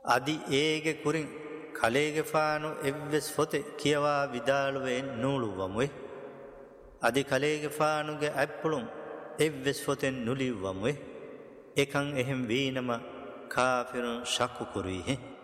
අදි ඒගෙ කුරින් කලේගෙ ෆානු එව්වෙස් ෆොතෙ කියවා විදාළුවෙන් නූළුවමුයි. අදි කලේගෙ ෆානුගේ ඇප්පුළුම් එව්වෙස් ෆොතෙන් නුලිව්වමුයි. එකන් එහෙම් වීනම කාෆිරුන් ශක්කු කුරුයිහි.